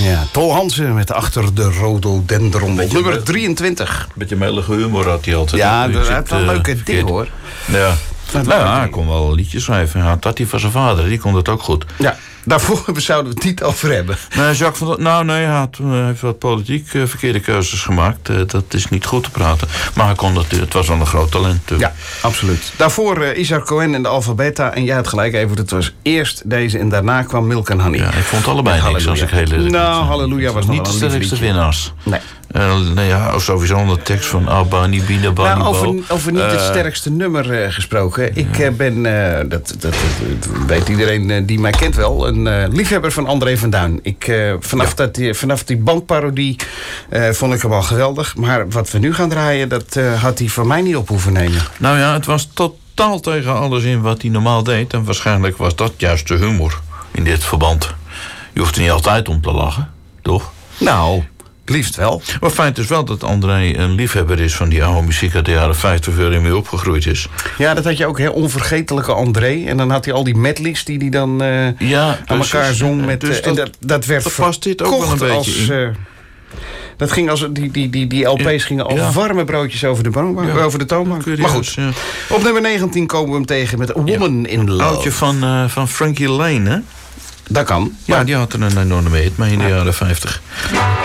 Ja, Tol Hansen met Achter de Rhododendron. Op nummer 23. Beetje melige humor had hij altijd. Ja, dat is wel een leuke ding, hoor. Ja. Hij kon wel liedjes schrijven. Ja, Tati van zijn vader, die kon dat ook goed. Ja, daarvoor zouden we het niet over hebben. Nee, Jacques van hij heeft wat politiek verkeerde keuzes gemaakt. Dat is niet goed te praten. Maar hij kon het was wel een groot talent. Ja, absoluut. Daarvoor Isaac Cohen en de Alphabeta. En jij had gelijk even, het was eerst deze en daarna kwam Milk and Honey. Ja, ik vond allebei niks als ik heel eerlijk ben. Halleluja was nog niet de sterkste winnaars. Nee. Sowieso onder de tekst van Albani, Bina, Bani, over niet het sterkste nummer gesproken. Ik ben, dat weet iedereen die mij kent wel, een liefhebber van André van Duin. Vanaf die bankparodie vond ik hem al geweldig. Maar wat we nu gaan draaien, dat had hij van mij niet op hoeven nemen. Nou ja, het was totaal tegen alles in wat hij normaal deed. En waarschijnlijk was dat juist de humor in dit verband. Je hoeft er niet altijd om te lachen, toch? Nou, liefst wel. Maar feit is wel dat André een liefhebber is van die oude muziek uit de jaren 50... waar hij mee opgegroeid is. Ja, dat had je ook, hè, onvergetelijke André. En dan had hij al die medleys die hij dan aan elkaar zong. Met, dus dat werd dat past dit ook wel een beetje in. Dat ging als die LP's gingen als warme broodjes over de toonbank. Curieus, maar goed, op nummer 19 komen we hem tegen met A Woman in Love. Oudje van Frankie Lane, hè? Dat kan. Ja, die had er een enorme hit mee in de jaren 50.